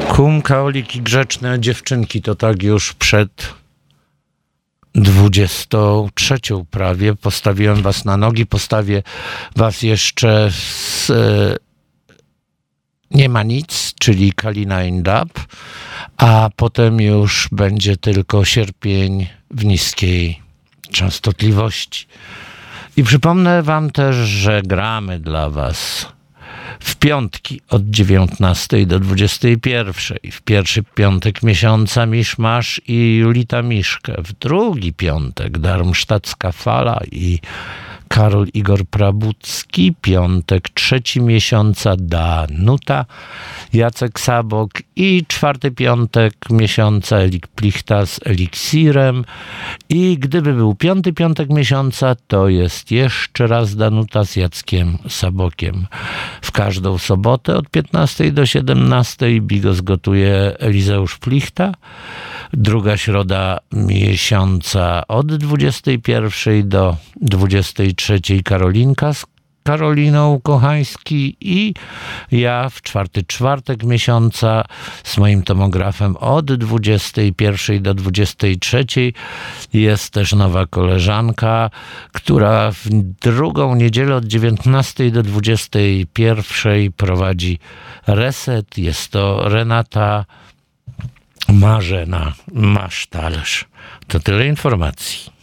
Kum, Kaolik i Grzeczne Dziewczynki to tak już przed 23 prawie. Postawiłem was na nogi, postawię was jeszcze z Nie ma nic, czyli Kalina in Dub, a potem już będzie tylko Sierpień w niskiej częstotliwości. I przypomnę wam też, że gramy dla was w piątki od 19 do 21. W pierwszy piątek miesiąca Miszmasz i Julita Miszke. W drugi piątek Darmstadtska Fala i Karol Igor Prabucki. Piątek trzeci miesiąca Danuta, Jacek Sabok i czwarty piątek miesiąca Elik Plichta z Eliksirem. I gdyby był piąty piątek miesiąca, to jest jeszcze raz Danuta z Jackiem Sabokiem. W każdą sobotę od 15 do 17 Bigos gotuje Elizeusz Plichta. Druga środa miesiąca od 21 do 23 Karolinka z Karoliną Kochański i ja w czwarty czwartek miesiąca z moim tomografem od 21 do 23. Jest też nowa koleżanka, która w drugą niedzielę od 19 do 21 prowadzi reset. Jest to Renata Marzena Masztalerz. To tyle informacji.